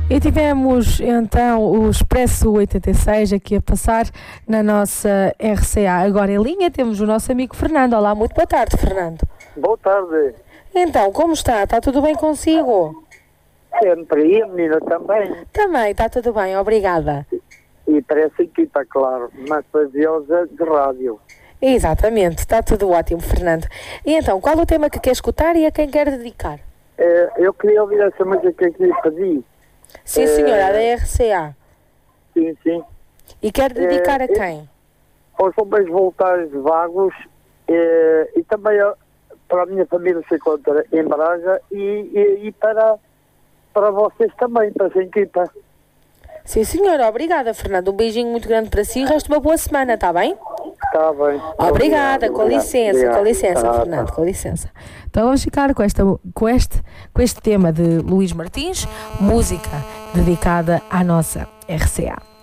E tivemos então o Expresso 86 aqui a passar na nossa RCA. Agora em linha temos o nosso amigo Fernando. Olá, muito boa tarde, Fernando. Boa tarde. Então, como está? Está tudo bem consigo? Sempre. E a menina também. Também, está tudo bem, obrigada. E parece equipa, claro, mas faziosa de rádio. Exatamente, está tudo ótimo, Fernando. E então, qual o tema que quer escutar e a quem quer dedicar? Eu queria ouvir essa música que lhe pedi. Sim, senhora, da RCA. Sim, sim. E quer dedicar a quem? Aos bombeiros voluntários vagos e também para a minha família que se encontra em Braga e para vocês também, para essa equipa. Sim, senhora, obrigada, Fernando. Um beijinho muito grande para si e resto de uma boa semana, está bem? Está bem. Obrigada, com licença, obrigado. com licença, Fernando, com licença. Então vamos ficar com este tema de Luís Martins, música dedicada à nossa RCA.